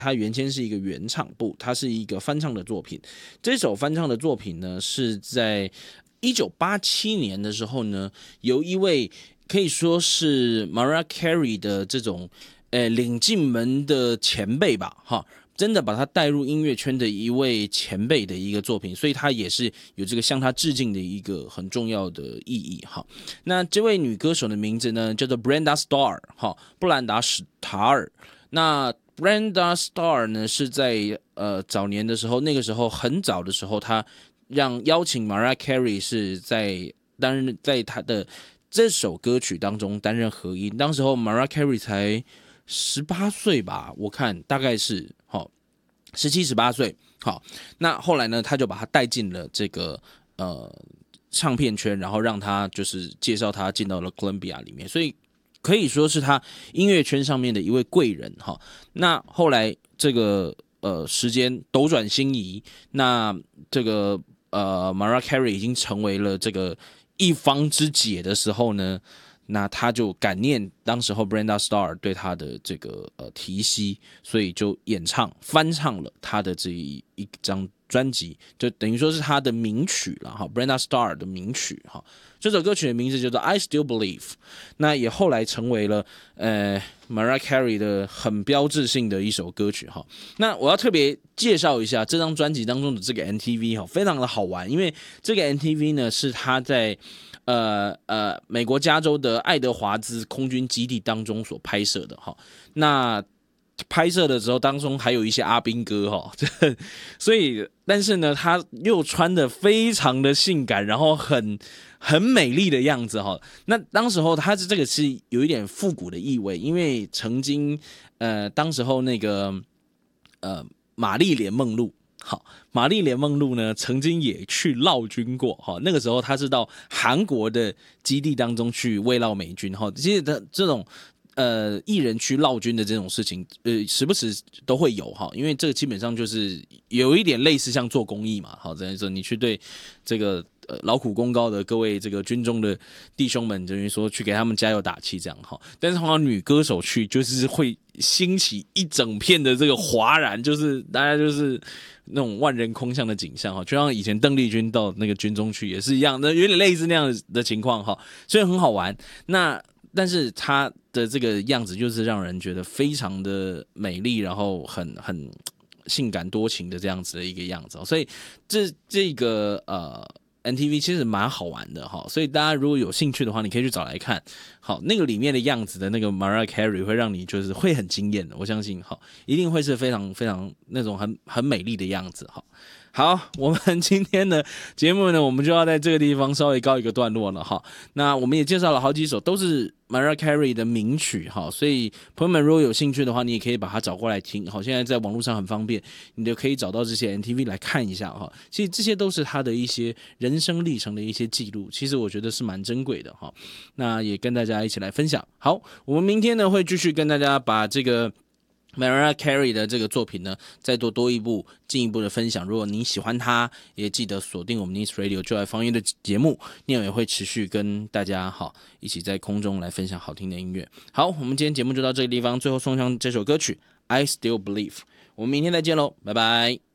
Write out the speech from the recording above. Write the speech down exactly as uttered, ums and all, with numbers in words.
它原先是一个原唱部，它是一个翻唱的作品。这首翻唱的作品呢，是在一九八七年的时候呢，由一位可以说是 Mariah Carey 的这种呃领进门的前辈吧，哈。真的把他带入音乐圈的一位前辈的一个作品，所以他也是有这个向他致敬的一个很重要的意义哈。那这位女歌手的名字呢，叫做 Brenda Starr 哈，布兰达·史塔尔。那 Brenda Starr 呢是在呃早年的时候，那个时候很早的时候，她让邀请 Mariah Carey 是在担任在她的这首歌曲当中担任合音。当时候 Mariah Carey 才十八岁吧，我看大概是好十七十八岁。好，那后来呢，他就把他带进了这个呃唱片圈，然后让他就是介绍他进到了 Columbia 里面，所以可以说是他音乐圈上面的一位贵人哈。那后来这个呃时间斗转星移，那这个呃 Mariah Carey 已经成为了这个一方之姐的时候呢，那他就感念当时候 Brenda Starr 对他的这个呃提携，所以就演唱翻唱了他的这一一张专辑，就等于说是他的名曲了哈 ，Brenda Starr 的名曲哈。这首歌曲的名字叫做 I Still Believe， 那也后来成为了呃 Mariah Carey 的很标志性的一首歌曲哈。那我要特别介绍一下这张专辑当中的这个 M T V 哈，非常的好玩，因为这个 M T V 呢是他在呃呃，美国加州的爱德华兹空军基地当中所拍摄的哈，那拍摄的时候当中还有一些阿兵哥哈，所以但是呢，他又穿的非常的性感，然后很很美丽的样子哈。那当时候他是这个是有一点复古的意味，因为曾经呃当时候那个呃玛丽莲梦露。好，玛丽莲梦露呢，曾经也去劳军过哈。那个时候她是到韩国的基地当中去慰劳美军哈。其实这种呃艺人去劳军的这种事情，呃时不时都会有哈。因为这个基本上就是有一点类似像做公益嘛。好，等于说你去对这个呃劳苦功高的各位这个军中的弟兄们，等于说去给他们加油打气这样哈。但是通常女歌手去就是会兴起一整片的这个哗然，就是大家就是那种万人空巷的景象哈，就像以前邓丽君到那个军中去也是一样的，有点类似那样的情况哈，所以很好玩。那但是她的这个样子就是让人觉得非常的美丽，然后很很性感多情的这样子的一个样子，所以这这个呃。M T V 其实蛮好玩的哈，所以大家如果有兴趣的话，你可以去找来看。好，那个里面的样子的那个 Mariah Carey 会让你就是会很惊艳的，我相信哈，一定会是非常非常那种很很美丽的样子哈。好，我们今天的节目呢，我们就要在这个地方稍微告一个段落了哈。那我们也介绍了好几首都是 Mariah Carey 的名曲哈，所以朋友们如果有兴趣的话，你也可以把它找过来听。好，现在在网络上很方便，你就可以找到这些 M T V 来看一下哈。其实这些都是他的一些人生历程的一些记录，其实我觉得是蛮珍贵的哈。那也跟大家一起来分享。好，我们明天呢会继续跟大家把这个Mariah Carey 的这个作品呢，再多多一步进一步的分享。如果你喜欢他，也记得锁定我们 Nice Radio 就爱方言的节目，你也会持续跟大家好一起在空中来分享好听的音乐。好，我们今天节目就到这个地方，最后送上这首歌曲 I Still Believe。我们明天再见喽，拜拜。